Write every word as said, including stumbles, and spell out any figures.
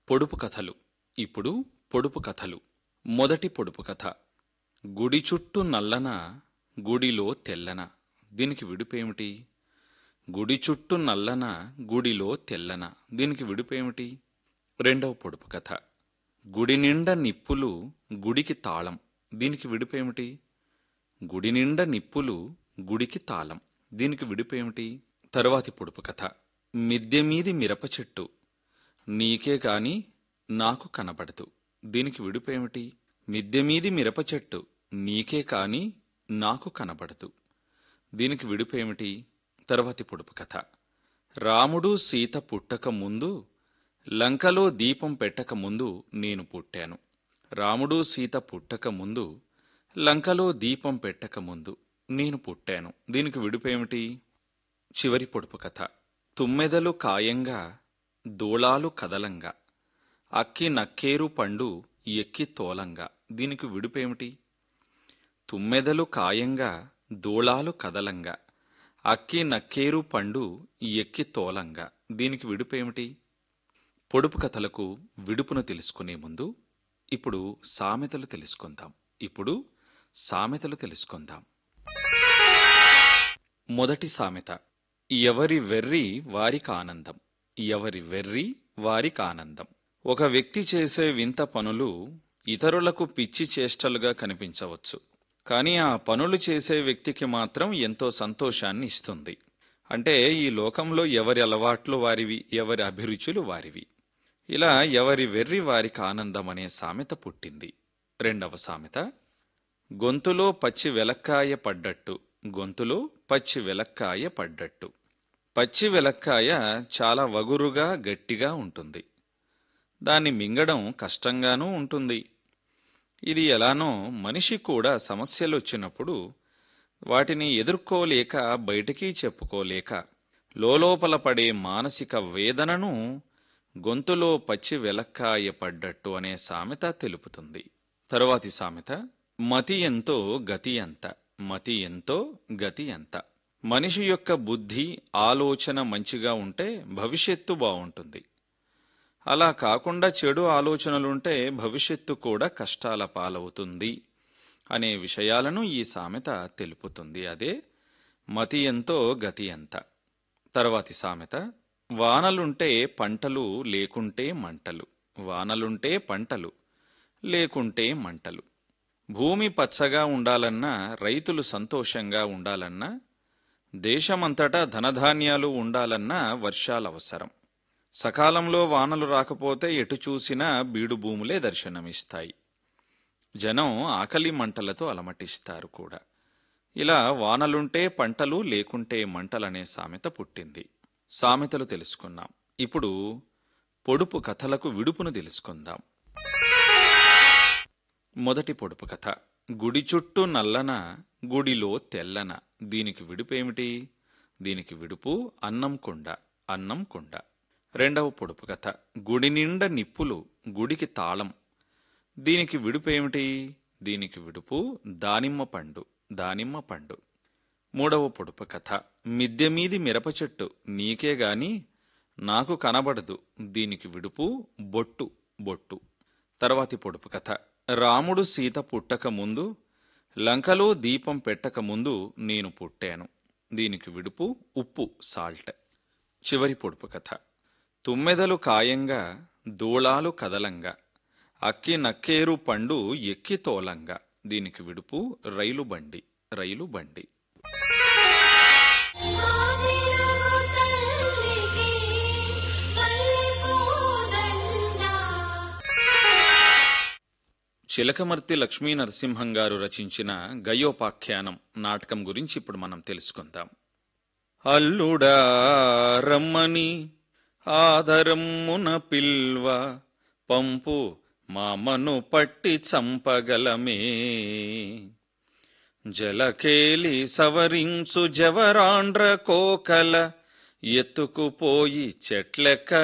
పొడుపు కథలు. ఇప్పుడు పొడుపు కథలు. మొదటి పొడుపు కథ. గుడి చుట్టూ నల్లన, గుడిలో తెల్లన. దీనికి విడుపేమిటి? గుడి చుట్టూ నల్లన, గుడిలో తెల్లన. దీనికి విడుపేమిటి? రెండవ పొడుపు కథ. గుడి నిండా నిప్పులు, గుడికి తాళం. దీనికి విడుపేమిటి? గుడి నిండా నిప్పులు, గుడికి తాళం. దీనికి విడుపేమిటి? తరువాతి పొడుపు కథ. మిద్దె మీది మిరప చెట్టు, నీకే కాని నాకు కనబడదు. దీనికి విడుపేమిటి? మిద్దె మీది మిరప చెట్టు, నీకే కాని నాకు కనబడదు. దీనికి విడుపేమిటి? తరువాతి పొడుపు కథ. రాముడు సీత పుట్టక ముందు, లంకలో దీపం పెట్టక ముందు నేను పుట్టాను. రాముడు సీత పుట్టక ముందు, లంకలో దీపం పెట్టక ముందు నేను పుట్టాను. దీనికి విడుపేమిటి? చివరి పొడుపు కథ. తుమ్మెదలు కాయంగా, దూళాలు కదలంగా, అక్కి నక్కేరు పండు ఎక్కి తోలంగా. దీనికి విడుపేమిటి? తుమ్మెదలు కాయంగా, దూళాలు కదలంగా, అక్కి నక్కేరు పండు ఎక్కి తోలంగా. దీనికి విడుపేమిటి? పొడుపు కథలకు విడుపును తెలుసుకునే ముందు ఇప్పుడు సామెతలు తెలుసుకుందాం. ఇప్పుడు సామెతలు తెలుసుకుందాం. మొదటి సామెత. ఎవరి వెర్రి వారికానందం. ఎవరి వెర్రి వారికానందం. ఒక వ్యక్తి చేసే వింత పనులు ఇతరులకు పిచ్చి చేష్టలుగా కనిపించవచ్చు, కానీ ఆ పనులు చేసే వ్యక్తికి మాత్రం ఎంతో సంతోషాన్ని ఇస్తుంది. అంటే ఈ లోకంలో ఎవరి అలవాట్లు వారివి, ఎవరి అభిరుచులు వారివి. ఇలా ఎవరి వెర్రి వారికి ఆనందం అనే సామెత పుట్టింది. రెండవ సామెత. గొంతులో పచ్చి వెలక్కాయ పడ్డట్టు. గొంతులో పచ్చి వెలక్కాయ పడ్డట్టు. పచ్చి వెలక్కాయ చాలా వగురుగా గట్టిగా ఉంటుంది. దాన్ని మింగడం కష్టంగానూ ఉంటుంది. ఇది ఎలానో మనిషి కూడా సమస్యలొచ్చినప్పుడు వాటిని ఎదుర్కోలేక, బయటికి చెప్పుకోలేక లోలోపల పడే మానసిక వేదనను గొంతులో పచ్చి వెలక్కాయ పడ్డట్టు అనే సామెత తెలుపుతుంది. తరువాతి సామెత. మతి ఎంతో గతి ఎంత. మతి ఎంతో గతి ఎంత. మనిషి యొక్క బుద్ధి, ఆలోచన మంచిగా ఉంటే భవిష్యత్తు బావుంటుంది. అలా కాకుండా చెడు ఆలోచనలుంటే భవిష్యత్తు కూడా కష్టాల పాలవుతుంది అనే విషయాలను ఈ సామెత తెలుపుతుంది. అదే మతి ఎంతో గతి ఎంత. తర్వాతి సామెత. వానలుంటే పంటలు, లేకుంటే మంటలు. వానలుంటే పంటలు, లేకుంటే మంటలు. భూమి పచ్చగా ఉండాలన్నా, రైతులు సంతోషంగా ఉండాలన్నా, దేశమంతటా ధనధాన్యాలు ఉండాలన్నా వర్షాలవసరం. సకాలంలో వానలు రాకపోతే ఎటు చూసినా బీడు భూములే దర్శనమిస్తాయి. జనం ఆకలి మంటలతో అలమటిస్తారు కూడా. ఇలా వానలుంటే పంటలు, లేకుంటే మంటలనే సామెత పుట్టింది. సామెతలు తెలుసుకున్నాం. ఇప్పుడు పొడుపు కథలకు విడుపును తెలుసుకుందాం. మొదటి పొడుపు కథ. గుడి చుట్టూ నల్లన, గుడిలో తెల్లన. దీనికి విడుపేమిటి? దీనికి విడుపు అన్నం కుండ. అన్నం కుండ. రెండవ పొడుపు కథ. గుడి నిండా నిప్పులు, గుడికి తాళం. దీనికి విడుపేమిటి? దీనికి విడుపు దానిమ్మ పండు. దానిమ్మ పండు. మూడవ పొడుపు కథ. మిద్దె మీది మిరప చెట్టు, నీకే గాని నాకు కనబడదు. దీనికి విడుపు బొట్టు. బొట్టు. తర్వాతి పొడుపు కథ. రాముడు సీత పుట్టక ముందు, లంకలో దీపం పెట్టక ముందు నేను పుట్టాను. దీనికి విడుపు ఉప్పు, సాల్ట్. చివరి పొడుపు కథ. తుమ్మెదలు కాయంగా, దూళాలు కదలంగా, అక్కి నక్కేరు పండు ఎక్కి తోలంగా. దీనికి విడుపు రైలు బండి. రైలు బండి. చిలకమర్తి లక్ష్మీ నరసింహం గారు రచించిన గయోపాఖ్యానం నాటకం గురించి ఇప్పుడు మనం తెలుసుకుందాం. అల్లుడా రమ్మని ఆదరమ్మున పిల్వ, పంపు మామను పట్టి చంపగలమే. జలకేలి సవరించు జవరాండ్ర కోకల, ఎత్తుకుపోయి చెట్లెక్క